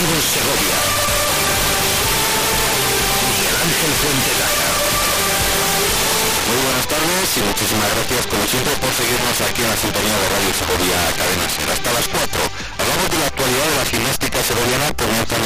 Deportivo Segovia. Miguel Ángel Fuentellaza. Muy buenas tardes y muchísimas gracias como siempre por seguirnos aquí en la sintonía de Radio Segovia Cadena Ser. Hasta las 4 hablamos de la actualidad de la gimnástica segoviana. Comienzan